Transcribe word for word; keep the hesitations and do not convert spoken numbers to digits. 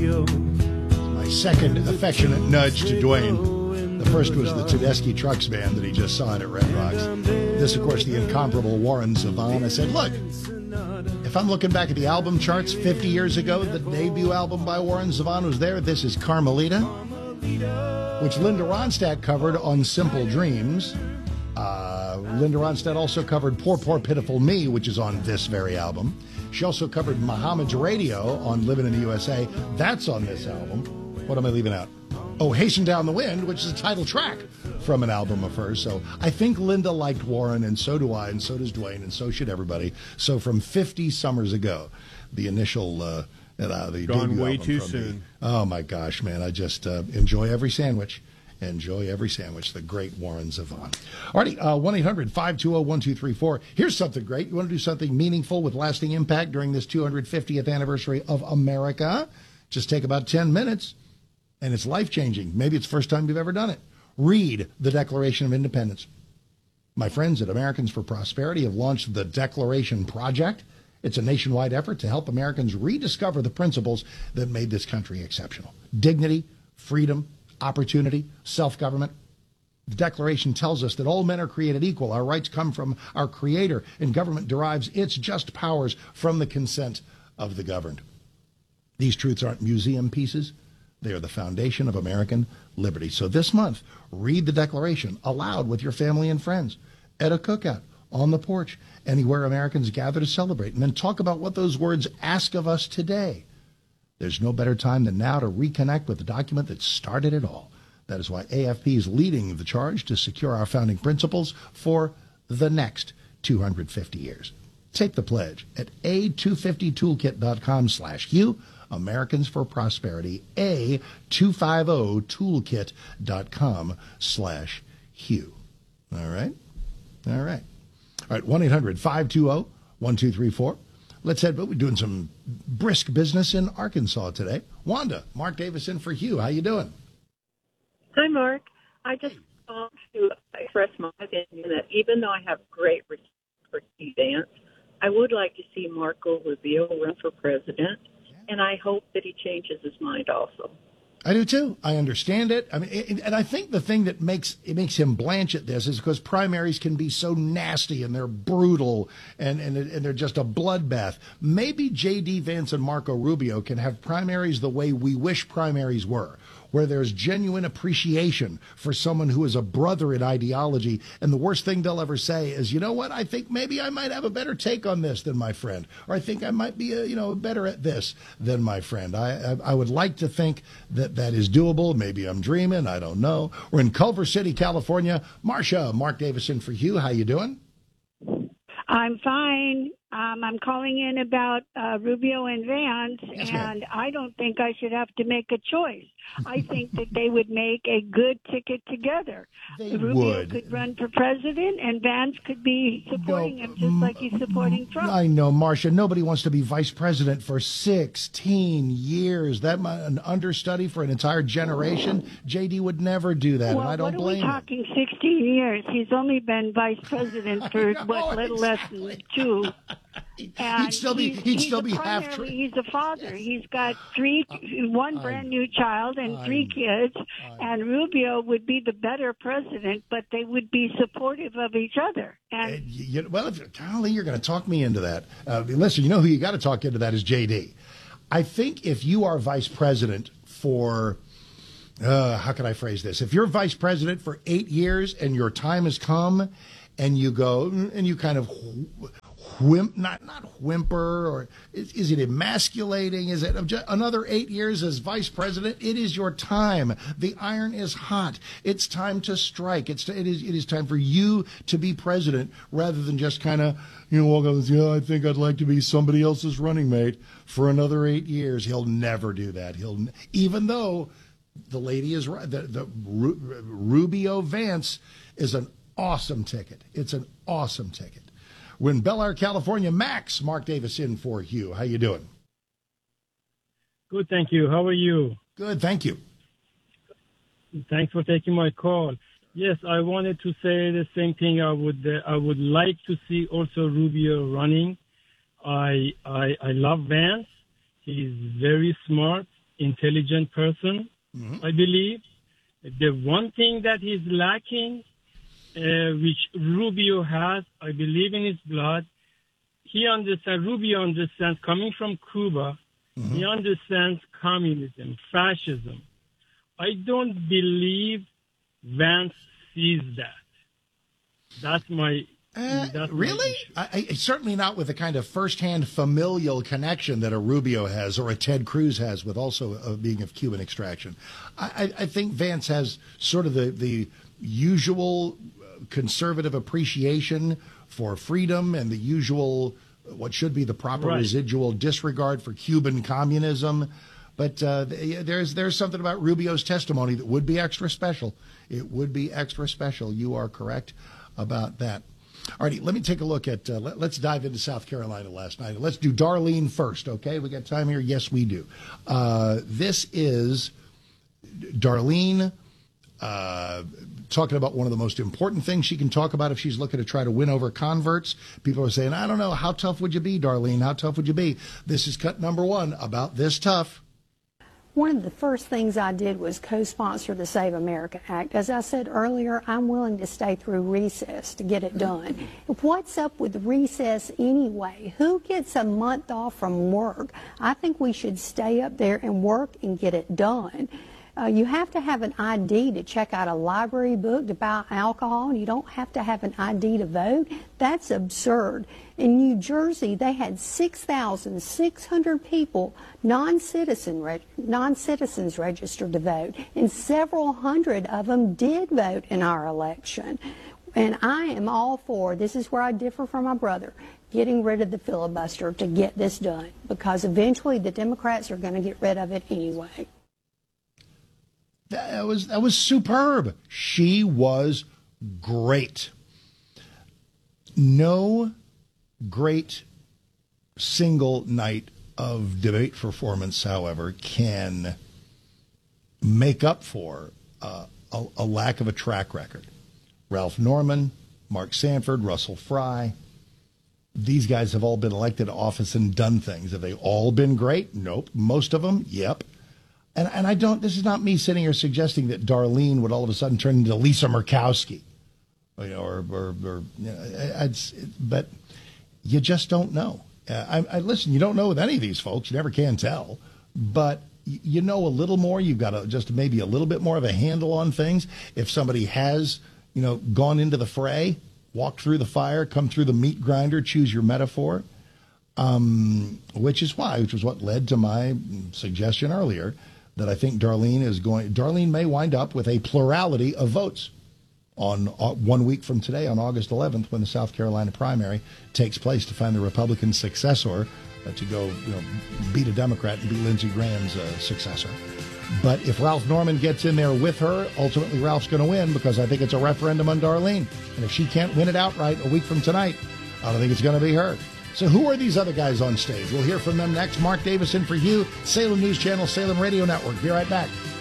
My second affectionate nudge to Dwayne. The first was the Tedeschi Trucks Band that he just saw at Red Rocks. This, of course, the incomparable Warren Zevon. I said, look, if I'm looking back at the album charts fifty years ago, the debut album by Warren Zevon was there. This is Carmelita, which Linda Ronstadt covered on Simple Dreams. Uh, Linda Ronstadt also covered Poor, Poor, Pitiful Me, which is on this very album. She also covered Muhammad's Radio on Living in the U S A. That's on this album. What am I leaving out? Oh, Hasten Down the Wind, which is the title track from an album of hers. So I think Linda liked Warren, and so do I, and so does Dwayne, and so should everybody. So from fifty summers ago, the initial... Uh, uh, the Gone way too the, soon. Oh, my gosh, man. I just uh, enjoy every sandwich. Enjoy every sandwich, the great Warren Zevon. All righty, uh, one eight hundred five two zero one two three four. Here's something great. You want to do something meaningful with lasting impact during this two hundred fiftieth anniversary of America? Just take about ten minutes, and it's life-changing. Maybe it's the first time you've ever done it. Read the Declaration of Independence. My friends at Americans for Prosperity have launched the Declaration Project. It's a nationwide effort to help Americans rediscover the principles that made this country exceptional. Dignity, freedom, opportunity, self-government. The Declaration tells us that all men are created equal. Our rights come from our Creator, and government derives its just powers from the consent of the governed. These truths aren't museum pieces. They are the foundation of American liberty. So this month, read the Declaration aloud with your family and friends, at a cookout, on the porch, anywhere Americans gather to celebrate, and then talk about what those words ask of us today. There's no better time than now to reconnect with the document that started it all. That is why A F P is leading the charge to secure our founding principles for the next two hundred fifty years. Take the pledge at a two fifty toolkit dot com slash Hugh, Americans for Prosperity, a two fifty toolkit dot com slash Hugh. All right? All right. All right, one eight hundred five two zero one two three four. Let's head, but we're doing some brisk business in Arkansas today. Wanda, Mark Davis in for Hugh. How you doing? Hi, Mark. I just want to express my opinion that even though I have great respect for Steve Vance, I would like to see Marco Rubio run for president, and I hope that he changes his mind also. I do too. I understand it. I mean, and I think the thing that makes it makes him blanch at this is because primaries can be so nasty and they're brutal and and, and they're just a bloodbath. Maybe J D Vance and Marco Rubio can have primaries the way we wish primaries were, where there's genuine appreciation for someone who is a brother in ideology, and the worst thing they'll ever say is, you know what, I think maybe I might have a better take on this than my friend, or I think I might be, a, you know, better at this than my friend. I, I I would like to think that that is doable. Maybe I'm dreaming. I don't know. We're in Culver City, California. Marcia, Mark Davison for Hugh. How you doing? I'm fine. Um, I'm calling in about uh, Rubio and Vance, Yes, and ma'am. I don't think I should have to make a choice. I think that they would make a good ticket together. They Rubio would. could run for president, and Vance could be supporting No, him just like he's supporting Trump. I know, Marcia. Nobody wants to be vice president for sixteen years. That might, an understudy for an entire generation. J D would never do that, well, and I don't what are blame we him. talking sixteen years? He's only been vice president for, know, what, little exactly. less than two. And He'd still be. he's, He'd he's still a be half. primarily- Tra- He's a father. He's got three, one I- brand new child and I- three kids. I- And Rubio would be the better president, but they would be supportive of each other. And Uh, you, well, if, golly, you're going to talk me into that. Uh, listen, you know who you got to talk into that is J D. I think if you are vice president for, uh, how can I phrase this? If you're vice president for eight years and your time has come, and you go and you kind of whim, not not whimper, or is, is it emasculating? Is it just another eight years as vice president? It is your time. The iron is hot. It's time to strike. It's it is it is time for you to be president rather than just kind of, you know, walk up and say, yeah, I think I'd like to be somebody else's running mate for another eight years. He'll never do that. He'll even though the lady is right. The, the Ru, Rubio Vance is an awesome ticket. It's an awesome ticket. We're in Bel Air, California. Max, Mark Davis in for Hugh. How you doing? Good, thank you. How are you? Good, thank you. Thanks for taking my call. Yes, I wanted to say the same thing. I would uh, I would like to see also Rubio running. I I I love Vance. He's very smart. intelligent person, Mm-hmm. I believe. The one thing that he's lacking, uh, which Rubio has, I believe in his blood, he understands, Rubio understands, coming from Cuba, Mm-hmm. he understands communism, fascism. I don't believe Vance sees that. That's my... Uh, that's my really? issue. I, I, certainly not with the kind of firsthand familial connection that a Rubio has or a Ted Cruz has with also uh, being of Cuban extraction. I, I, I think Vance has sort of the, the usual conservative appreciation for freedom and the usual, what should be the proper Right. residual disregard for Cuban communism. But uh, there's there's something about Rubio's testimony that would be extra special. It would be extra special. You are correct about that. All righty, let me take a look at, uh, let, let's dive into South Carolina last night. Let's do Darlene first, okay? We got time here? Yes, we do. Uh, this is Darlene uh, talking about one of the most important things she can talk about if she's looking to try to win over converts. People are saying, I don't know, how tough would you be, Darlene? How tough would you be? This is cut number one, about this tough. One of the first things I did was co-sponsor the Save America Act. As I said earlier, I'm willing to stay through recess to get it done. What's up with recess anyway? Who gets a month off from work? I think we should stay up there and work and get it done. Uh, you have to have an I D to check out a library book, to buy alcohol, and you don't have to have an I D to vote. That's absurd. In New Jersey, they had six thousand six hundred people, non-citizen, reg- non-citizens registered to vote, and several hundred of them did vote in our election. And I am all for, this is where I differ from my brother, getting rid of the filibuster to get this done, because eventually the Democrats are going to get rid of it anyway. That was that was superb. She was great. No great single night of debate performance, however, can make up for uh, a, a lack of a track record. Ralph Norman, Mark Sanford, Russell Fry, these guys have all been elected to office and done things. Have they all been great? Nope. Most of them, yep. And and I don't, this is not me sitting here suggesting that Darlene would all of a sudden turn into Lisa Murkowski. You know, or, or, or you know, it's, but you just don't know. Uh, I, I listen, you don't know with any of these folks. You never can tell. But you know a little more. You've got a, just maybe a little bit more of a handle on things. If somebody has, you know, gone into the fray, walked through the fire, come through the meat grinder, choose your metaphor, um, which is why, which was what led to my suggestion earlier that I think Darlene is going, Darlene may wind up with a plurality of votes on uh, one week from today, on August eleventh, when the South Carolina primary takes place to find the Republican successor uh, to go, you know, beat a Democrat and beat Lindsey Graham's uh, successor. But if Ralph Norman gets in there with her, ultimately Ralph's going to win, because I think it's a referendum on Darlene. And if she can't win it outright a week from tonight, I don't think it's going to be her. So who are these other guys on stage? We'll hear from them next. Mark Davison for you, Salem News Channel, Salem Radio Network. Be right back.